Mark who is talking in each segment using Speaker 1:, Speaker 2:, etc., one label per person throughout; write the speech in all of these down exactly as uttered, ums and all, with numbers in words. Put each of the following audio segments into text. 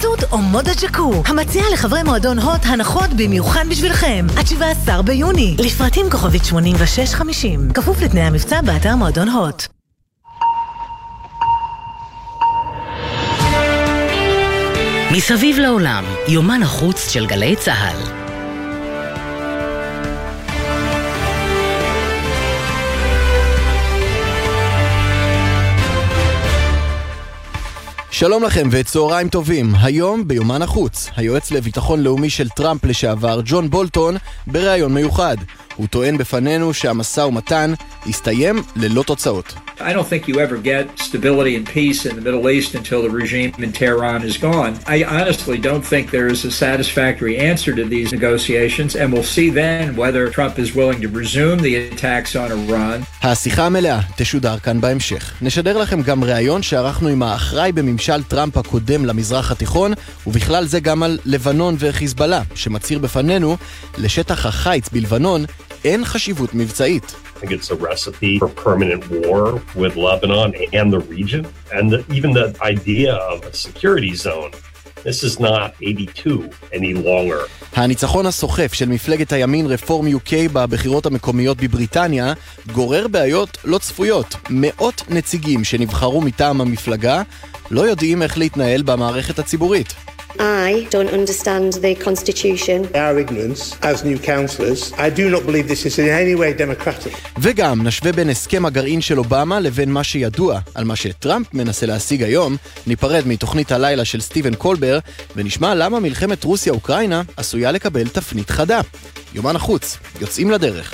Speaker 1: חסות עומודה ג'קו, המציע לחברי מועדון הוט הנחות במיוחד בשבילכם. עד שבעה עשר ביוני, לפרטים כוכבית שמונים ושש חמישים. כפוף לתנאי המבצע באתר מועדון הוט.
Speaker 2: מסביב לעולם, יומן החוץ של גלי צהל.
Speaker 3: שלום לכם וצהריים טובים. היום ביומן החוץ, היועץ לביטחון לאומי של טראמפ לשעבר ג'ון בולטון בראיון מיוחד. הוא טוען בפנינו שהמשא ומתן הסתיים ללא תוצאות.
Speaker 4: I don't think you ever get stability and peace in the Middle East until the regime in Tehran is gone. I honestly don't think there is a satisfactory answer to these negotiations, and we'll see then whether Trump is willing to resume the attacks on Iran.
Speaker 3: השיחה המלאה תשודר כאן בהמשך. נשדר לכם גם ראיון שערכנו עם האחראי בממשל טראמפ הקודם למזרח התיכון, ובכלל זה גם על לבנון וחיזבאללה, שמצהיר בפנינו לשטח החיץ בלבנון אין חשיבות מבצעית.
Speaker 5: I think it's a recipe for permanent war with Lebanon and the region. And the, even the idea of a security zone, this is not eighty-two any longer.
Speaker 3: הניצחון הסוחף של מפלגת הימין רפורם יו קיי בבחירות המקומיות בבריטניה גורר בעיות לא צפויות. מאות נציגים שנבחרו מטעם המפלגה לא יודעים איך להתנהל במערכת הציבורית.
Speaker 6: I don't understand the constitution.
Speaker 7: Our ignorance as new councillors, I do not believe this is in any way democratic.
Speaker 3: וגם נשווה בין הסכם הגרעין של אובמה לבין מה שידוע על מה שטראמפ מנסה להשיג היום. ניפרד מתוכנית הלילה של סטיבן קולבר ונשמע למה מלחמת רוסיה-אוקראינה עשויה לקבל תפנית חדה. יומן החוץ, יוצאים לדרך.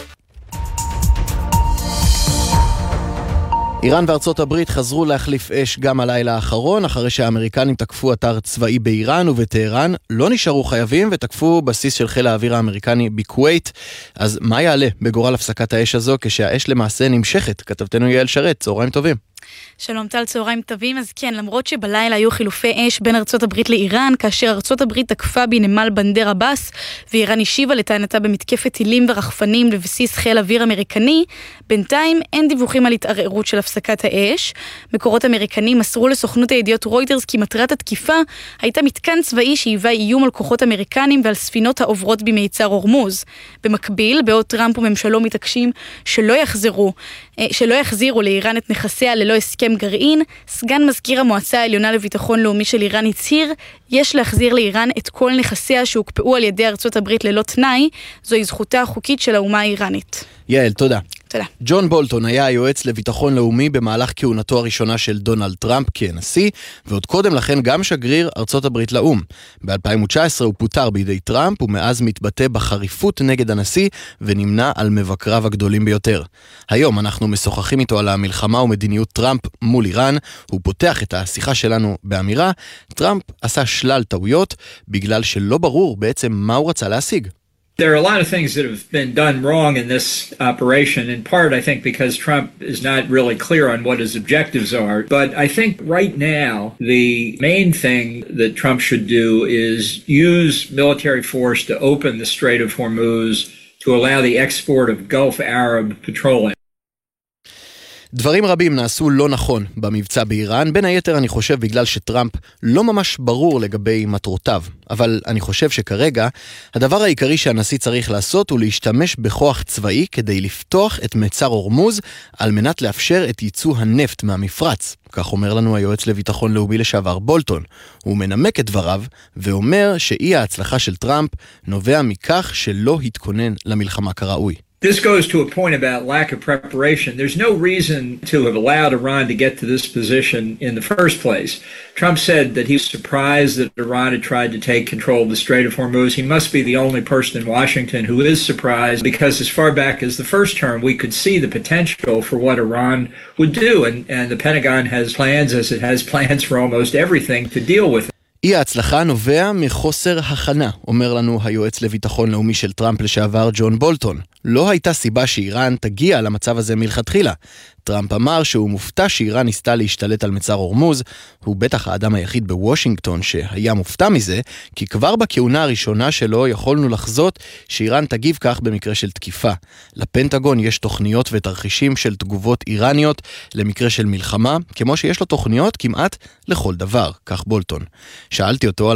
Speaker 3: איראן וארצות הברית חזרו להחליף אש גם הלילה האחרון, אחרי שהאמריקנים תקפו אתר צבאי באיראן ובטהרן, לא נשארו חייבים ותקפו בסיס של חיל האוויר האמריקני בכווית. אז מה יעלה בגורל הפסקת האש הזו כשהאש למעשה נמשכת? כתבתנו יעל שרת, צהריים טובים.
Speaker 8: שלום טל, צהריים טובים. אז כן, למרות שבלילה היו חילופי אש בין ארצות הברית לאיראן, כאשר ארצות הברית תקפה בנמל בנדר עבאס, ואיראן השיבה לטענתה במתקפת טילים ורחפנים לבסיס חיל אוויר אמריקני, בינתיים אין דיווחים על התערערות של הפסקת האש. מקורות אמריקנים מסרו לסוכנות הידיעות רויטרס כי מטרת התקיפה הייתה מתקן צבאי שהיווה איום על כוחות אמריקנים ועל ספינות העוברות במיצר הורמוז. במקביל, בעוד טראמפ וממשלו מתעקשים שלא יחזרו, שלא יחזירו לאיראן את נכסיה ללא הסכם גרעין, סגן מזכיר המועצה העליונה לביטחון לאומי של איראן הצהיר, יש להחזיר לאיראן את כל נכסיה שהוקפאו על ידי ארצות הברית ללא תנאי, זוהי זכותה החוקית של האומה האיראנית.
Speaker 3: יעל, תודה.
Speaker 8: תודה.
Speaker 3: ג'ון בולטון היה היועץ לביטחון לאומי במהלך כהונתו הראשונה של דונלד טראמפ כנשיא, ועוד קודם לכן גם שגריר ארצות הברית לאום. ב-אלפיים תשע עשרה הוא פוטר בידי טראמפ, ומאז מתבטא בחריפות נגד הנשיא, ונמנע על מבקריו הגדולים ביותר. היום אנחנו משוחחים איתו על המלחמה ומדיניות טראמפ מול איראן. הוא פותח את השיחה שלנו באמירה, טראמפ עשה שלל טעויות, בגלל שלא ברור בעצם מה הוא רצה להשיג.
Speaker 4: There are a lot of things that have been done wrong in this operation, in part, I think, because Trump is not really clear on what his objectives are. But I think right now, the main thing that Trump should do is use military force to open the Strait of Hormuz to allow the export of Gulf Arab petroleum.
Speaker 3: דברים רבים נעשו לא נכון במבצע באיראן, בין היתר אני חושב בגלל שטראמפ לא ממש ברור לגבי מטרותיו. אבל אני חושב שכרגע הדבר העיקרי שהנשיא צריך לעשות הוא להשתמש בכוח צבאי כדי לפתוח את מצר הורמוז על מנת לאפשר את ייצוא הנפט מהמפרץ. כך אומר לנו היועץ לביטחון לאומי לשעבר בולטון. הוא מנמק את דבריו ואומר שאי ההצלחה של טראמפ נובע מכך שלא התכונן למלחמה כראוי.
Speaker 4: This goes to a point about lack of preparation. There's no reason to have allowed Iran to get to this position in the first place. Trump said that he was surprised that Iran had tried to take control of the Strait of Hormuz. He must be the only person in Washington who is surprised, because as far back as the first term, we could see the potential for what Iran would do. And, and the Pentagon has plans, as it has plans for almost everything, to deal with it.
Speaker 3: אי ההצלחה נובע מחוסר הכנה, אומר לנו היועץ לביטחון לאומי של טראמפ לשעבר ג'ון בולטון. לא הייתה סיבה שאיראן תגיע למצב הזה מלכתחילה. טראמפ אמר שהוא מופתע שאיראן ניסתה להשתלט על מצר הורמוז. הוא בטח האדם היחיד בוושינגטון שהיה מופתע מזה, כי כבר בכהונה הראשונה שלו יכולנו לחזות שאיראן תגיב כך במקרה של תקיפה. לפנטגון יש תוכניות ותרחישים של תגובות איראניות למקרה של מלחמה, כמו שיש לו תוכניות כמעט לכל דבר, כך בולטון. שאלתי אותו על